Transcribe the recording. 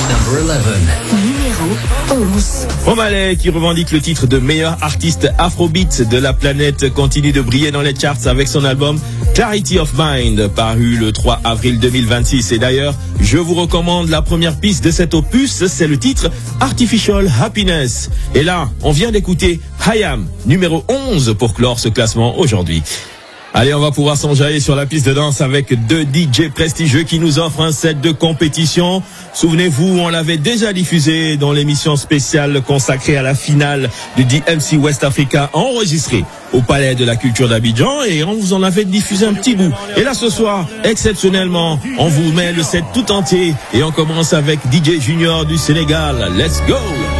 Number 11. Numéro 11. O'Malley, qui revendique le titre de meilleur artiste afrobeat de la planète, continue de briller dans les charts avec son album Clarity of Mind, paru le 3 avril 2026. Et d'ailleurs, je vous recommande la première piste de cet opus, c'est le titre Artificial Happiness. Et là, on vient d'écouter I Am, numéro 11 pour clore ce classement aujourd'hui. Allez, on va pouvoir s'enjailler sur la piste de danse avec deux DJ prestigieux qui nous offrent un set de compétition. Souvenez-vous, on l'avait déjà diffusé dans l'émission spéciale consacrée à la finale du DMC West Africa, enregistrée au Palais de la Culture d'Abidjan, et on vous en avait diffusé un petit bout. Et là, ce soir, exceptionnellement, on vous met le set tout entier et on commence avec DJ Junior du Sénégal. Let's go!